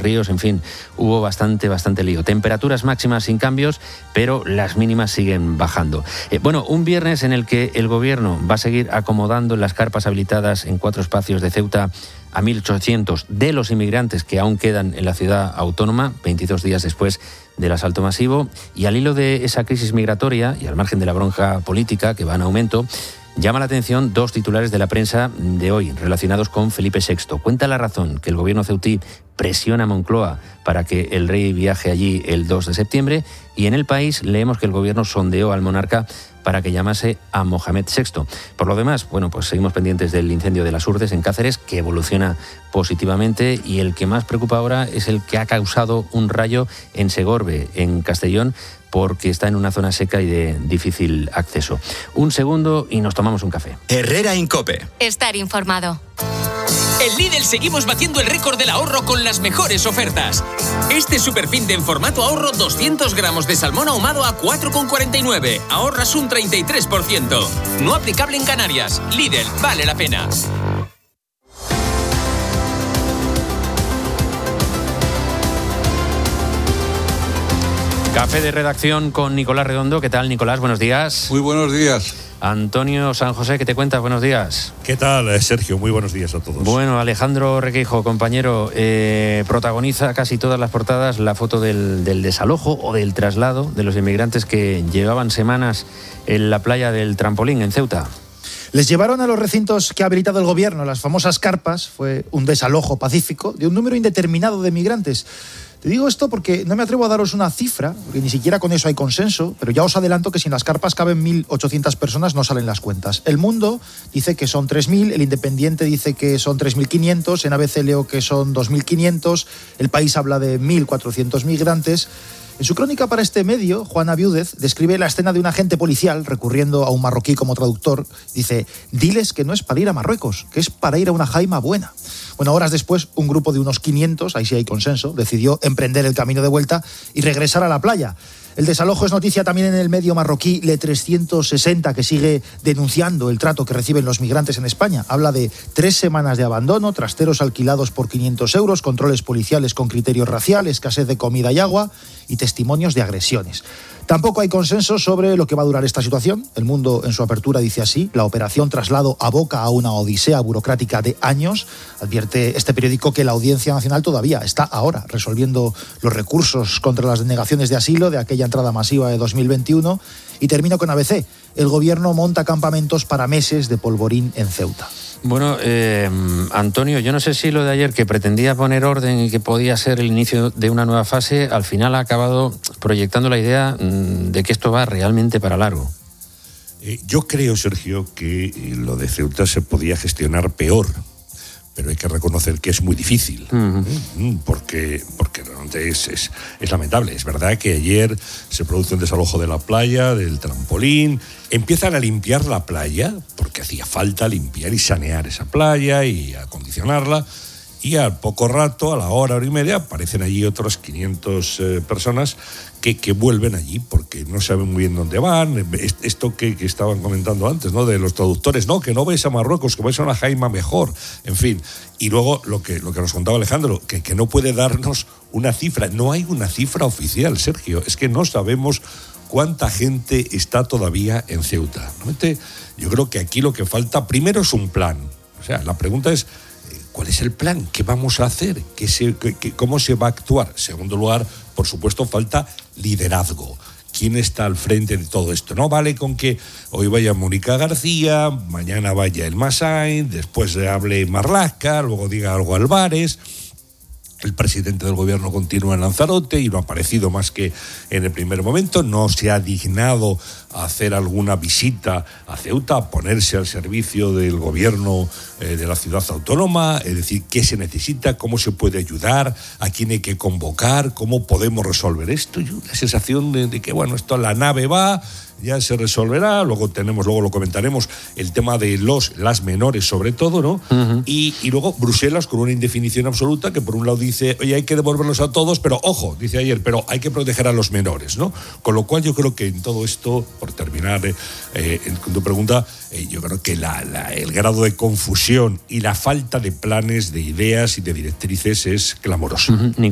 ríos, en fin, hubo bastante lío. Temperaturas máximas sin cambios, pero las mínimas siguen bajando. Bueno, un viernes en el que el gobierno va a seguir acomodando en las carpas habilitadas en 4 espacios de Ceuta a 1.800 de los inmigrantes que aún quedan en la ciudad autónoma, 22 días después del asalto masivo. Y al hilo de esa crisis migratoria y al margen de la bronca política que va en aumento, llama la atención 2 titulares de la prensa de hoy relacionados con Felipe VI. Cuenta La Razón que el gobierno ceutí presiona a Moncloa para que el rey viaje allí el 2 de septiembre y en El País leemos que el gobierno sondeó al monarca para que llamase a Mohamed VI. Por lo demás, bueno, pues seguimos pendientes del incendio de las Urdes en Cáceres, que evoluciona positivamente, y el que más preocupa ahora es el que ha causado un rayo en Segorbe, en Castellón, porque está en una zona seca y de difícil acceso. Un segundo y nos tomamos un café. Herrera en COPE. Estar informado. En Lidl seguimos batiendo el récord del ahorro con las mejores ofertas. Este superfin de en formato ahorro 200 gramos de salmón ahumado a 4,49. Ahorras un 33%. No aplicable en Canarias. Lidl, vale la pena. Café de redacción con Nicolás Redondo. ¿Qué tal, Nicolás? Buenos días. Muy buenos días. Antonio San José, ¿qué te cuentas? Buenos días. ¿Qué tal, Sergio? Muy buenos días a todos. Bueno, Alejandro Requeijo, compañero, protagoniza casi todas las portadas la foto del desalojo o del traslado de los inmigrantes que llevaban semanas en la playa del Trampolín, en Ceuta. Les llevaron a los recintos que ha habilitado el gobierno, las famosas carpas. Fue un desalojo pacífico de un número indeterminado de migrantes. Te digo esto porque no me atrevo a daros una cifra, porque ni siquiera con eso hay consenso, pero ya os adelanto que si en las carpas caben 1.800 personas no salen las cuentas. El Mundo dice que son 3.000, el Independiente dice que son 3.500, en ABC leo que son 2.500, El País habla de 1.400 migrantes. En su crónica para este medio, Juana Viúdez describe la escena de un agente policial recurriendo a un marroquí como traductor. Dice, diles que no es para ir a Marruecos, que es para ir a una jaima buena. Bueno, horas después, un grupo de unos 500, ahí sí hay consenso, decidió emprender el camino de vuelta y regresar a la playa. El desalojo es noticia también en el medio marroquí Le 360, que sigue denunciando el trato que reciben los migrantes en España. Habla de 3 semanas de abandono, trasteros alquilados por 500 euros, controles policiales con criterios raciales, escasez de comida y agua y testimonios de agresiones. Tampoco hay consenso sobre lo que va a durar esta situación. El Mundo, en su apertura, dice así: la operación traslado aboca a una odisea burocrática de años. Advierte este periódico que la Audiencia Nacional todavía está ahora resolviendo los recursos contra las denegaciones de asilo de aquella entrada masiva de 2021. Y termino con ABC. El gobierno monta campamentos para meses de polvorín en Ceuta. Bueno, Antonio, yo no sé si lo de ayer, que pretendía poner orden y que podía ser el inicio de una nueva fase, al final ha acabado proyectando la idea de que esto va realmente para largo. Yo creo, Sergio, que lo de Ceuta se podía gestionar peor, pero hay que reconocer que es muy difícil, porque realmente es lamentable. Es verdad que ayer se produce un desalojo de la playa, del Trampolín, empiezan a limpiar la playa, porque hacía falta limpiar y sanear esa playa y acondicionarla, y al poco rato, a la hora y media, aparecen allí otras 500 personas que vuelven allí porque no saben muy bien dónde van. Esto que estaban comentando antes, ¿no? De los traductores, no, que no vais a Marruecos, que vais a una jaima mejor, en fin. Y luego lo que nos contaba Alejandro, que no puede darnos una cifra. No hay una cifra oficial, Sergio. Es que no sabemos cuánta gente está todavía en Ceuta. Realmente, yo creo que aquí lo que falta primero es un plan. O sea, la pregunta es, ¿cuál es el plan? ¿Qué vamos a hacer? ¿Cómo se va a actuar? Segundo lugar, por supuesto, falta liderazgo. ¿Quién está al frente de todo esto? No vale con que hoy vaya Mónica García, mañana vaya El Massain, después hable Marlaska, luego diga algo Álvarez. El presidente del gobierno continúa en Lanzarote y no ha aparecido más que en el primer momento. No se ha dignado a hacer alguna visita a Ceuta, a ponerse al servicio del gobierno de la ciudad autónoma, es decir, qué se necesita, cómo se puede ayudar, a quién hay que convocar, cómo podemos resolver esto. Y la sensación de que, bueno, esto la nave va, ya se resolverá, luego lo comentaremos, el tema de las menores sobre todo, ¿no? Uh-huh. Y luego Bruselas con una indefinición absoluta que por un lado dice, oye, hay que devolverlos a todos, pero ojo, dice ayer, pero hay que proteger a los menores, ¿no? Con lo cual yo creo que en todo esto, por terminar con tu pregunta, yo creo que el grado de confusión y la falta de planes, de ideas y de directrices es clamoroso. Uh-huh.